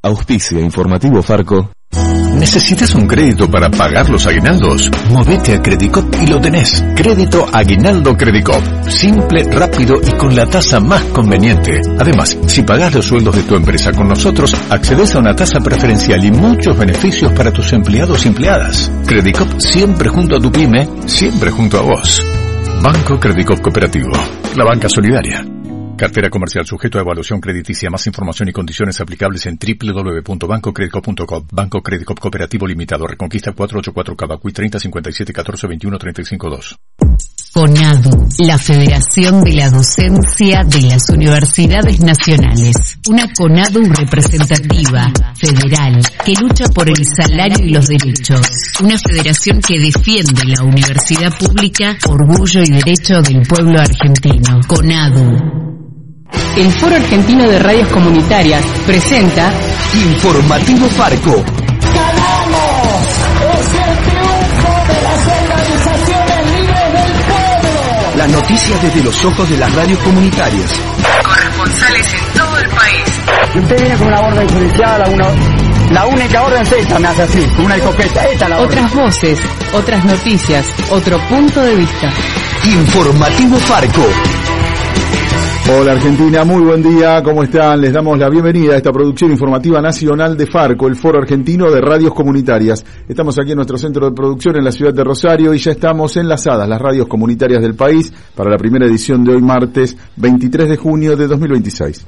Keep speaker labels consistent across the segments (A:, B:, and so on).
A: Auspicia Informativo Farco.
B: ¿Necesitas un crédito para pagar los aguinaldos? Movete a Credicop y lo tenés. Crédito Aguinaldo Credicop. Simple, rápido y con la tasa más conveniente. Además, si pagás los sueldos de tu empresa con nosotros, accedes a una tasa preferencial y muchos beneficios para tus empleados y empleadas. Credicop, siempre junto a tu pyme, siempre junto a vos. Banco Credicop Cooperativo. La banca solidaria. Cartera comercial sujeto a evaluación crediticia. Más información y condiciones aplicables en www.bancocredicop.com. Banco Credicop Cooperativo Limitado. Reconquista 484 Cavacuy 30 57 14 21 35 2.
C: CONADU, la Federación de la Docencia de las Universidades Nacionales. Una CONADU representativa, federal, que lucha por el salario y los derechos. Una federación que defiende la universidad pública, orgullo y derecho del pueblo argentino. CONADU.
D: El Foro Argentino de Radios Comunitarias presenta
E: Informativo Farco.
F: ¡Ganamos! ¡Es el triunfo de las organizaciones libres del pueblo!
E: Las noticias desde los ojos de las radios comunitarias.
G: Corresponsales en todo el país.
H: Si usted viene con una orden judicial, la única orden es esta, me hace así, con una escopeta, esta la orden.
D: Otras voces, otras noticias, otro punto de vista.
E: Informativo Farco.
I: Hola Argentina, muy buen día, ¿cómo están? Les damos la bienvenida a esta producción informativa nacional de Farco, el Foro Argentino de Radios Comunitarias. Estamos aquí en nuestro centro de producción en la ciudad de Rosario y ya estamos enlazadas las radios comunitarias del país para la primera edición de hoy martes 23 de junio de 2026.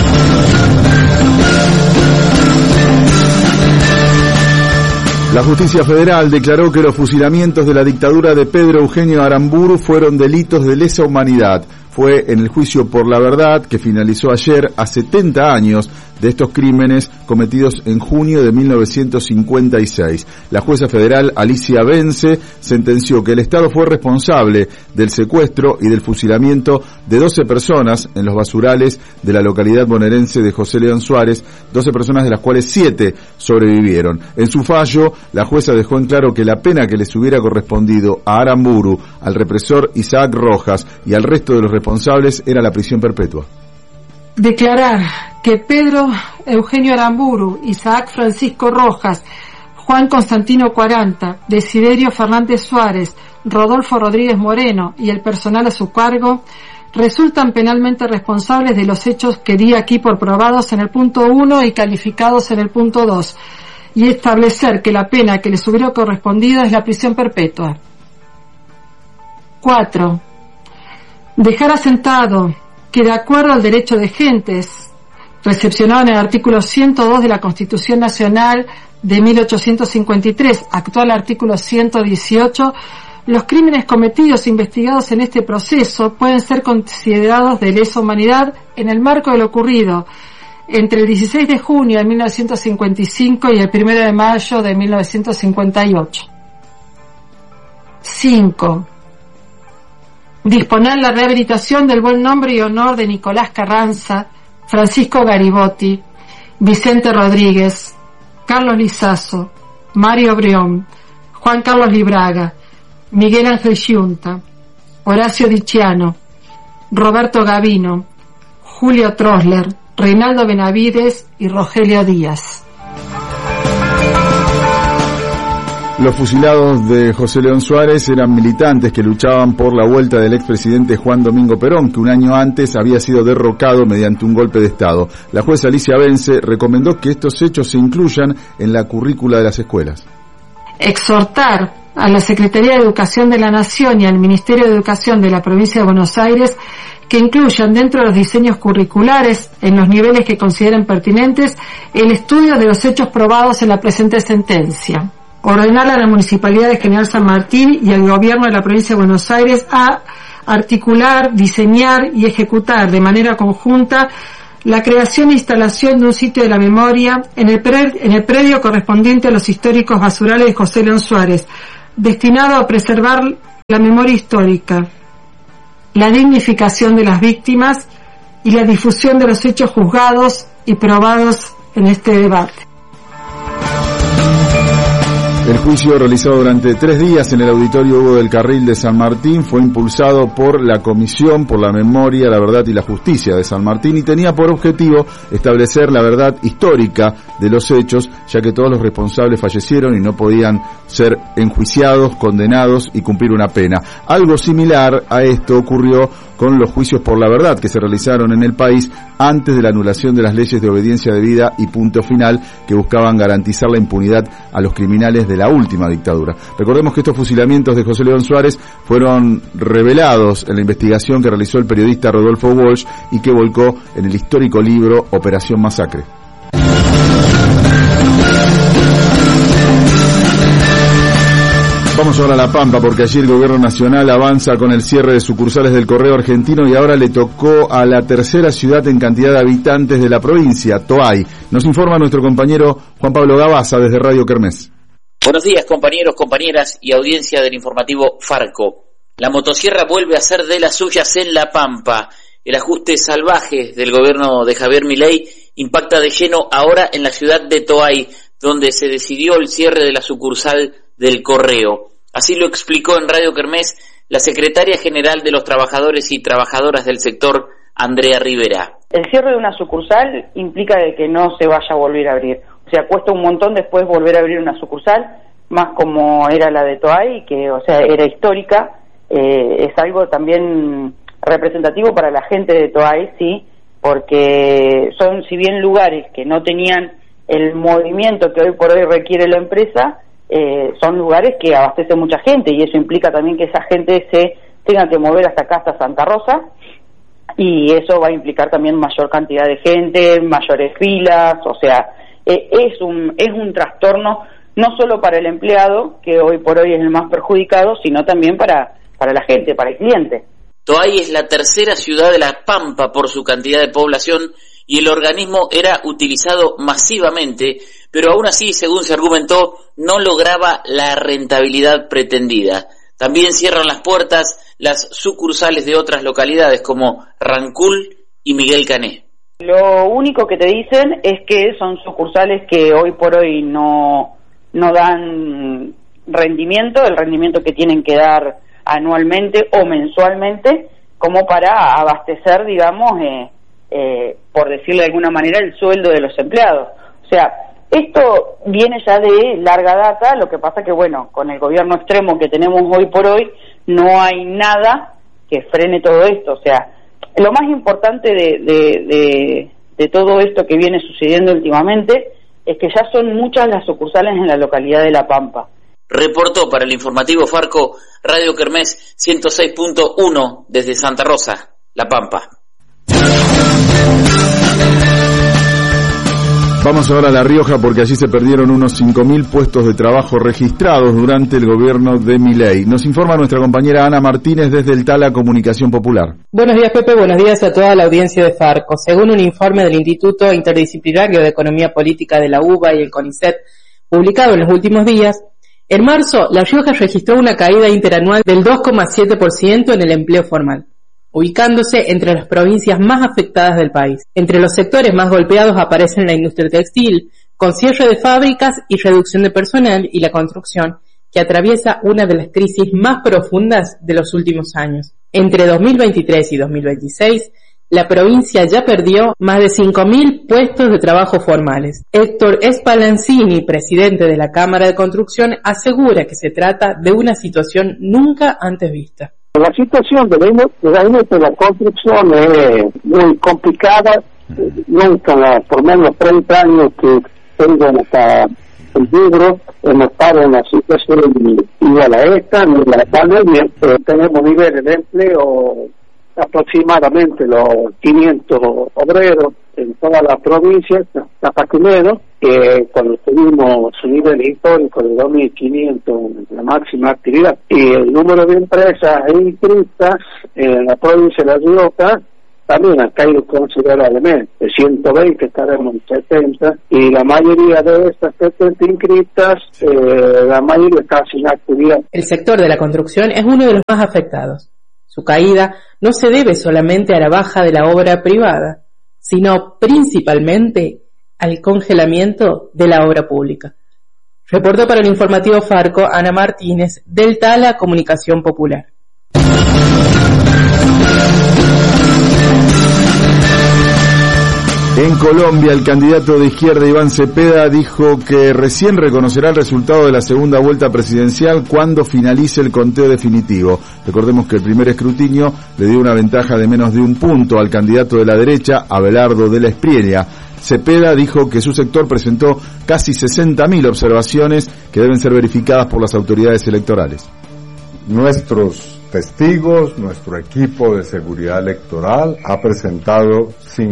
I: La justicia federal declaró que los fusilamientos de la dictadura de Pedro Eugenio Aramburu fueron delitos de lesa humanidad. Fue en el juicio por la verdad que finalizó ayer a 70 años de estos crímenes cometidos en junio de 1956. La jueza federal Alicia Vence sentenció que el Estado fue responsable del secuestro y del fusilamiento de 12 personas en los basurales de la localidad bonaerense de José León Suárez, 12 personas de las cuales 7 sobrevivieron. En su fallo, la jueza dejó en claro que la pena que les hubiera correspondido a Aramburu, al represor Isaac Rojas y al resto de los responsables era la prisión perpetua.
J: Declarar que Pedro Eugenio Aramburu, Isaac Francisco Rojas, Juan Constantino Cuaranta, Desiderio Fernández Suárez, Rodolfo Rodríguez Moreno y el personal a su cargo resultan penalmente responsables de los hechos que di aquí por probados en el punto 1 y calificados en el punto 2, y establecer que la pena que les hubiera correspondido es la prisión perpetua. 4. Dejar asentado que de acuerdo al derecho de gentes, recepcionado en el artículo 102 de la Constitución Nacional de 1853, actual artículo 118, los crímenes cometidos e investigados en este proceso pueden ser considerados de lesa humanidad en el marco de lo ocurrido entre el 16 de junio de 1955 y el 1 de mayo de 1958. 5. Disponer la rehabilitación del buen nombre y honor de Nicolás Carranza, Francisco Garibotti, Vicente Rodríguez, Carlos Lizazo, Mario Brión, Juan Carlos Libraga, Miguel Ángel Giunta, Horacio Diciano, Roberto Gavino, Julio Trosler, Reinaldo Benavides y Rogelio Díaz.
I: Los fusilados de José León Suárez eran militantes que luchaban por la vuelta del expresidente Juan Domingo Perón, que un año antes había sido derrocado mediante un golpe de Estado. La jueza Alicia Vence recomendó que estos hechos se incluyan en la currícula de las escuelas.
J: Exhortar a la Secretaría de Educación de la Nación y al Ministerio de Educación de la Provincia de Buenos Aires que incluyan dentro de los diseños curriculares, en los niveles que consideren pertinentes, el estudio de los hechos probados en la presente sentencia. Ordenar a la Municipalidad de General San Martín y al Gobierno de la Provincia de Buenos Aires a articular, diseñar y ejecutar de manera conjunta la creación e instalación de un sitio de la memoria en el predio correspondiente a los históricos basurales de José León Suárez, destinado a preservar la memoria histórica, la dignificación de las víctimas y la difusión de los hechos juzgados y probados en este debate.
I: El juicio realizado durante 3 días en el Auditorio Hugo del Carril de San Martín fue impulsado por la Comisión por la Memoria, la Verdad y la Justicia de San Martín y tenía por objetivo establecer la verdad histórica de los hechos, ya que todos los responsables fallecieron y no podían ser enjuiciados, condenados y cumplir una pena. Algo similar a esto ocurrió con los juicios por la verdad que se realizaron en el país antes de la anulación de las leyes de obediencia debida y punto final que buscaban garantizar la impunidad a los criminales de la última dictadura. Recordemos que estos fusilamientos de José León Suárez fueron revelados en la investigación que realizó el periodista Rodolfo Walsh y que volcó en el histórico libro Operación Masacre. Vamos ahora a La Pampa porque allí el gobierno nacional avanza con el cierre de sucursales del Correo Argentino y ahora le tocó a la tercera ciudad en cantidad de habitantes de la provincia, Toay. Nos informa nuestro compañero Juan Pablo Gabaza desde Radio Kermés.
K: Buenos días compañeros, compañeras y audiencia del informativo Farco. La motosierra vuelve a ser de las suyas en La Pampa. El ajuste salvaje del gobierno de Javier Milei impacta de lleno ahora en la ciudad de Toay, donde se decidió el cierre de la sucursal del Correo. Así lo explicó en Radio Kermés la secretaria general de los trabajadores y trabajadoras del sector, Andrea Rivera.
L: El cierre de una sucursal implica de que no se vaya a volver a abrir. O sea, cuesta un montón después volver a abrir una sucursal, más como era la de Toay, que o sea era histórica. Es algo también representativo para la gente de Toay, sí, porque son, si bien lugares que no tenían el movimiento que hoy por hoy requiere la empresa, son lugares que abastecen mucha gente y eso implica también que esa gente se tenga que mover hasta acá, hasta Santa Rosa, y eso va a implicar también mayor cantidad de gente, mayores filas, o sea, es un trastorno no solo para el empleado, que hoy por hoy es el más perjudicado, sino también para la gente, para el cliente.
K: Toay es la tercera ciudad de La Pampa por su cantidad de población y el organismo era utilizado masivamente, pero aún así, según se argumentó, no lograba la rentabilidad pretendida. También cierran las puertas las sucursales de otras localidades como Rancul y Miguel Cané.
L: Lo único que te dicen es que son sucursales que hoy por hoy no dan rendimiento, el rendimiento que tienen que dar anualmente o mensualmente, como para abastecer, digamos, por decirlo de alguna manera, el sueldo de los empleados. O sea, esto viene ya de larga data, lo que pasa que, bueno, con el gobierno extremo que tenemos hoy por hoy, no hay nada que frene todo esto. O sea, lo más importante de todo esto que viene sucediendo últimamente es que ya son muchas las sucursales en la localidad de La Pampa.
K: Reportó para el informativo Farco, Radio Kermés 106.1 desde Santa Rosa, La Pampa.
I: Vamos ahora a La Rioja porque allí se perdieron unos 5.000 puestos de trabajo registrados durante el gobierno de Milei. Nos informa nuestra compañera Ana Martínez desde el Tala Comunicación Popular.
M: Buenos días, Pepe, buenos días a toda la audiencia de Farco. Según un informe del Instituto Interdisciplinario de Economía Política de la UBA y el CONICET, publicado en los últimos días, en marzo La Rioja registró una caída interanual del 2,7% en el empleo formal, ubicándose entre las provincias más afectadas del país. Entre los sectores más golpeados aparecen la industria textil, con cierre de fábricas y reducción de personal, y la construcción, que atraviesa una de las crisis más profundas de los últimos años. Entre 2023 y 2026, la provincia ya perdió más de 5.000 puestos de trabajo formales. Héctor Spallanzini, presidente de la Cámara de Construcción, asegura que se trata de una situación nunca antes vista.
N: La situación de la construcción es muy complicada. Nunca, por menos 30 años que tengo hasta el libro, hemos estado en una situación igual a esta, ni la pandemia. Tenemos niveles de empleo aproximadamente los 500 obreros en todas las provincias, hasta que menos, cuando tuvimos su nivel histórico de 2.500, la máxima actividad, y el número de empresas inscritas en la provincia de La Rioja también ha caído considerablemente. De 120 estaremos en 70, y la mayoría de estas 70 inscritas, la mayoría está sin actividad.
M: El sector de la construcción es uno de los más afectados. Su caída no se debe solamente a la baja de la obra privada, sino principalmente al congelamiento de la obra pública. Reportó para el informativo Farco Ana Martínez, del Tala Comunicación Popular.
I: En Colombia, el candidato de izquierda Iván Cepeda dijo que recién reconocerá el resultado de la segunda vuelta presidencial cuando finalice el conteo definitivo. Recordemos que el primer escrutinio le dio una ventaja de menos de 1 punto al candidato de la derecha, Abelardo de la Espriella. Cepeda dijo que su sector presentó casi 60.000 observaciones que deben ser verificadas por las autoridades electorales.
O: Nuestros testigos, nuestro equipo de seguridad electoral ha presentado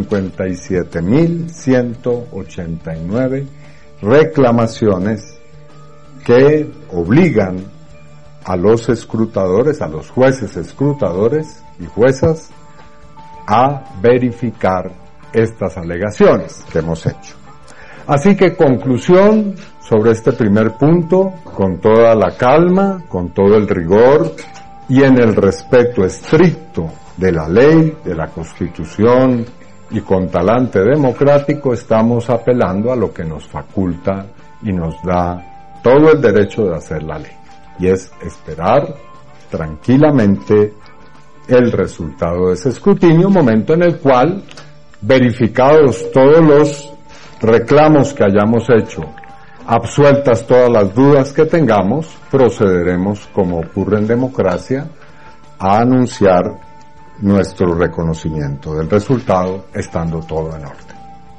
O: 57.189 reclamaciones que obligan a los escrutadores, a los jueces escrutadores y juezas a verificar estas alegaciones que hemos hecho. Así que conclusión sobre este primer punto, con toda la calma, con todo el rigor y en el respeto estricto de la ley, de la Constitución y con talante democrático, estamos apelando a lo que nos faculta y nos da todo el derecho de hacer la ley, y es esperar tranquilamente el resultado de ese escrutinio, momento en el cual, verificados todos los reclamos que hayamos hecho, absueltas todas las dudas que tengamos, procederemos, como ocurre en democracia, a anunciar nuestro reconocimiento del resultado, estando todo en orden.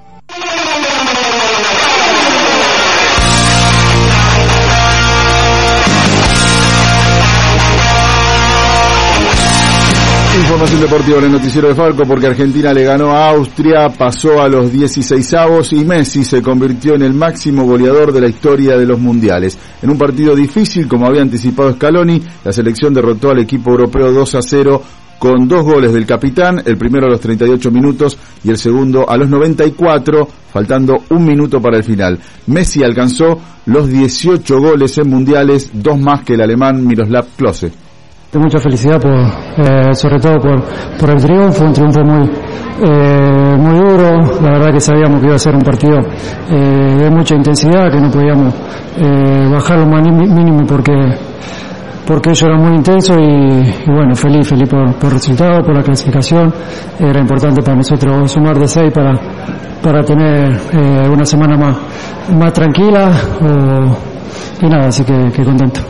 I: Información deportiva en el noticiero de Farco, porque Argentina le ganó a Austria, pasó a los 16avos y Messi se convirtió en el máximo goleador de la historia de los mundiales. En un partido difícil, como había anticipado Scaloni, la selección derrotó al equipo europeo 2-0 con 2 goles del capitán, el primero a los 38 minutos y el segundo a los 94, faltando 1 minuto para el final. Messi alcanzó los 18 goles en mundiales, 2 más que el alemán Miroslav Klose.
P: Mucha felicidad sobre todo por el triunfo, un triunfo muy duro. La verdad que sabíamos que iba a ser un partido de mucha intensidad, que no podíamos bajar lo más mínimo porque ello era muy intenso y bueno, feliz por el resultado, por la clasificación. Era importante para nosotros sumar de 6 para tener una semana más tranquila y nada, así que contento.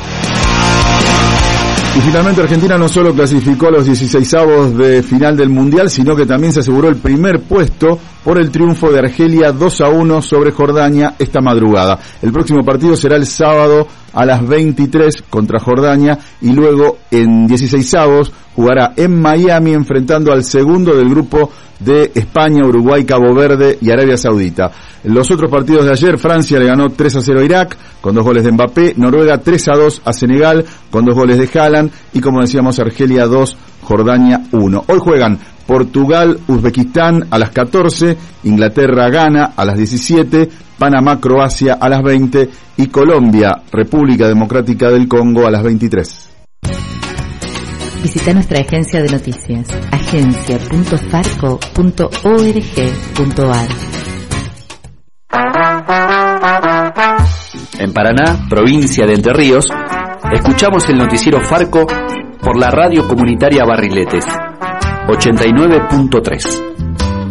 I: Y finalmente Argentina no solo clasificó a los 16avos de final del Mundial, sino que también se aseguró el primer puesto por el triunfo de Argelia 2-1 sobre Jordania esta madrugada. El próximo partido será el sábado a las 23 contra Jordania y luego en 16avos jugará en Miami enfrentando al segundo del grupo de España, Uruguay, Cabo Verde y Arabia Saudita. En los otros partidos de ayer, Francia le ganó 3-0 a Irak con 2 goles de Mbappé, Noruega 3-2 a Senegal con 2 goles de Haaland y, como decíamos, Argelia 2, Jordania 1. Hoy juegan Portugal, Uzbekistán a las 14, Inglaterra, Ghana a las 17, Panamá, Croacia a las 20 y Colombia, República Democrática del Congo a las 23.
C: Visita nuestra agencia de noticias, agencia.farco.org.ar.
Q: En Paraná, provincia de Entre Ríos, escuchamos el noticiero Farco por la radio comunitaria Barriletes 89.3.